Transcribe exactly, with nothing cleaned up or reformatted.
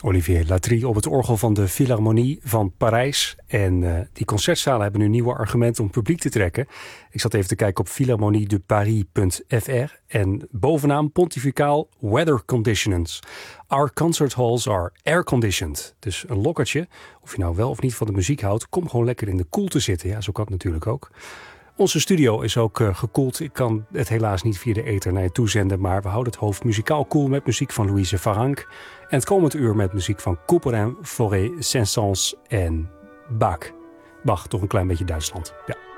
Olivier Latrie op het orgel van de Philharmonie van Parijs. En uh, die concertzalen hebben nu nieuwe argumenten om publiek te trekken. Ik zat even te kijken op philharmoniedeparis punt f r. En bovenaan pontificaal weather conditions. Our concert halls are air-conditioned. Dus een lokkertje, of je nou wel of niet van de muziek houdt, kom gewoon lekker in de koelte zitten. Ja, zo kan het natuurlijk ook. Onze studio is ook uh, gekoeld. Ik kan het helaas niet via de ether naar je toezenden, maar we houden het hoofd muzikaal koel met muziek van Louise Farranc. En het komend uur met muziek van Couperin, Fauré, Saint-Saëns en Bach. Bach, toch een klein beetje Duitsland. Ja.